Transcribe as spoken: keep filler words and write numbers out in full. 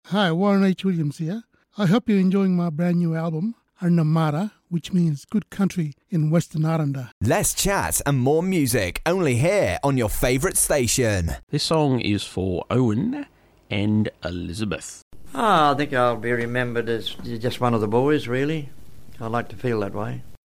Hi, Warren H. Williams here. I hope you're enjoying my brand new album, Arnamara, which means good country in Western Aranda. Less chat and more music, only here on your favourite station. This song is for Owen and Elizabeth. Ah, I think I'll be remembered as just one of the boys, really. I like to feel that way.